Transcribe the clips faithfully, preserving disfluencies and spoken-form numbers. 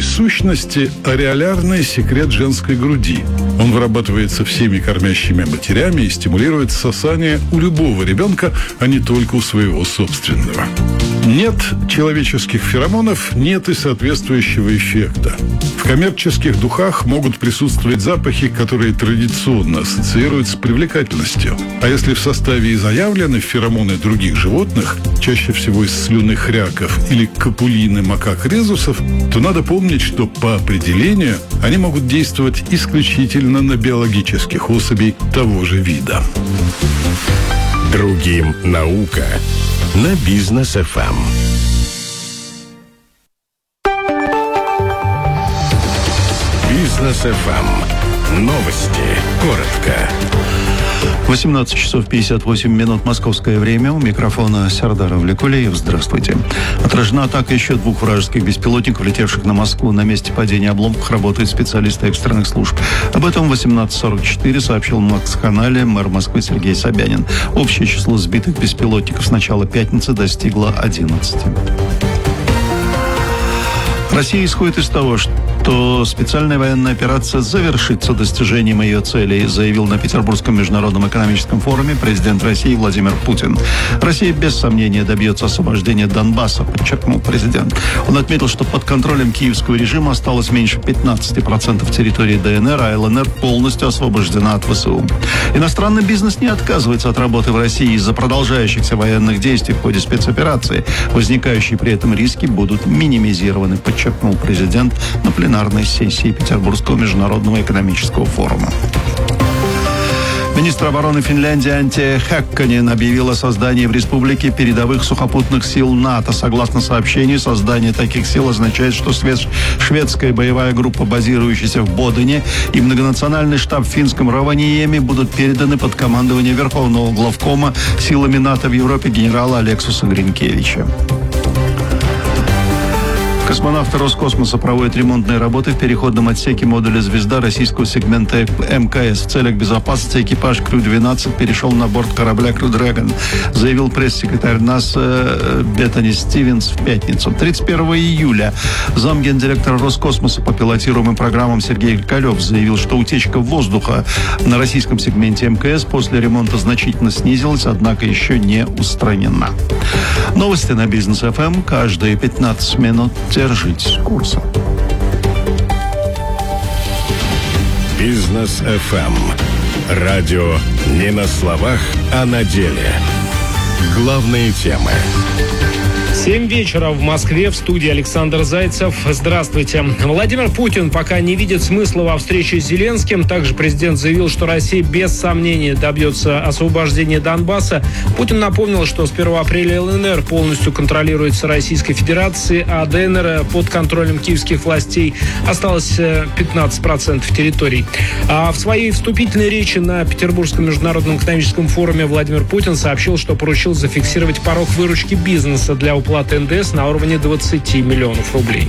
сущности ареолярный секрет женской груди. Он вырабатывается всеми кормящими матерями и стимулирует сосание у любого ребенка, а не только у своего собственного. Нет человеческих феромонов, нет и соответствующего эффекта. В коммерческих духах могут присутствовать запахи, которые традиционно ассоциируют с привлекательностью. А если в составе и заявлены феромоны других животных, чаще всего из слюны хряков или капулины макак-резусов, то надо помнить, что по определению они могут действовать исключительно на биологических особей того же вида. Другим наука на Бизнес эф эм. Бизнес эф эм. Новости. Коротко. восемнадцать часов пятьдесят восемь минут московское время. У микрофона Сардар Авлекулеев. Здравствуйте. Отражена атака еще двух вражеских беспилотников, летевших на Москву. На месте падения обломков работают специалисты экстренных служб. Об этом в восемнадцать сорок четыре сообщил на Макс-канале мэр Москвы Сергей Собянин. Общее число сбитых беспилотников с начала пятницы достигло одиннадцати. Россия исходит из того, что специальная военная операция завершится достижением ее целей, заявил на Петербургском международном экономическом форуме президент России Владимир Путин. Россия без сомнения добьется освобождения Донбасса, подчеркнул президент. Он отметил, что под контролем киевского режима осталось меньше пятнадцати процентов территории ДНР, а ЛНР полностью освобождена от ВСУ. Иностранный бизнес не отказывается от работы в России из-за продолжающихся военных действий в ходе спецоперации. Возникающие при этом риски будут минимизированы, подчеркнул президент на пленарной сессии Петербургского международного экономического форума. Министр обороны Финляндии Анtti Häkkänen объявил о создании в республике передовых сухопутных сил НАТО. Согласно сообщению, создание таких сил означает, что шведская боевая группа, базирующаяся в Бодене, и многонациональный штаб в финском Ровaniemi будут переданы под командование Верховного главкома силами НАТО в Европе генерала Алексуса Гринкевича. Космонавты Роскосмоса проводят ремонтные работы в переходном отсеке модуля «Звезда» российского сегмента эм ка эс. В целях безопасности экипаж Крю двенадцать перешел на борт корабля Крю Дрэгон, заявил пресс-секретарь НАСА Беттани Стивенс в пятницу. тридцать первого июля замгендиректора Роскосмоса по пилотируемым программам Сергей Колев заявил, что утечка воздуха на российском сегменте эм ка эс после ремонта значительно снизилась, однако еще не устранена. Новости на Бизнес эф эм каждые пятнадцать минут. Держитесь курса. Бизнес эф эм. Радио не на словах, а на деле. Главные темы. Семь вечера в Москве, в студии Александр Зайцев. Здравствуйте. Владимир Путин пока не видит смысла во встрече с Зеленским. Также президент заявил, что Россия без сомнения добьется освобождения Донбасса. Путин напомнил, что с первого апреля ЛНР полностью контролируется Российской Федерацией, а ДНР под контролем киевских властей. Осталось пятнадцать процентов территорий. А в своей вступительной речи на Петербургском международном экономическом форуме Владимир Путин сообщил, что поручил зафиксировать порог выручки бизнеса для уплаты эн дэ эс на уровне двадцати миллионов рублей.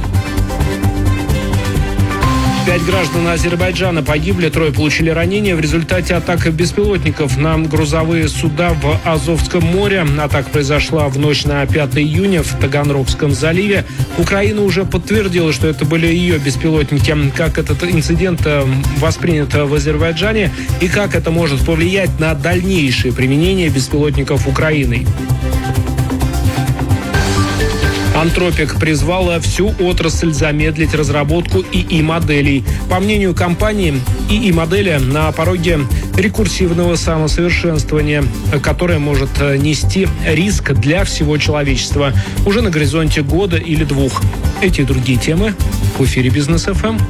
Пять граждан Азербайджана погибли, трое получили ранения в результате атак беспилотников на грузовые суда в Азовском море. Атака произошла в ночь на пятое июня в Таганрогском заливе. Украина уже подтвердила, что это были ее беспилотники. Как этот инцидент воспринят в Азербайджане и как это может повлиять на дальнейшее применение беспилотников Украиной. Антропик призвала всю отрасль замедлить разработку ИИ-моделей. По мнению компании, ИИ-модели на пороге рекурсивного самосовершенствования, которое может нести риск для всего человечества уже на горизонте года или двух. Эти и другие темы в эфире Бизнес эф эм.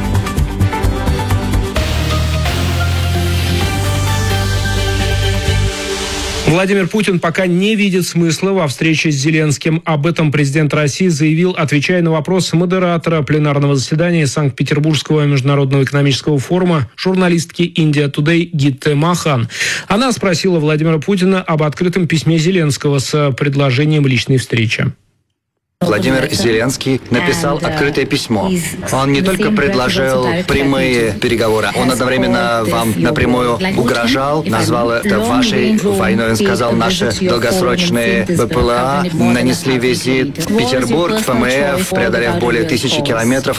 Владимир Путин пока не видит смысла во встрече с Зеленским. Об этом президент России заявил, отвечая на вопрос модератора пленарного заседания Санкт-Петербургского международного экономического форума, журналистки India Today Гитте Махан. Она спросила Владимира Путина об открытом письме Зеленского с предложением личной встречи. Владимир Зеленский написал открытое письмо. Он не только предложил прямые переговоры, он одновременно вам напрямую угрожал, назвал это вашей войной. Он сказал, наши долгосрочные БПЛА нанесли визит в Петербург, ФМФ, преодолев более тысячи километров.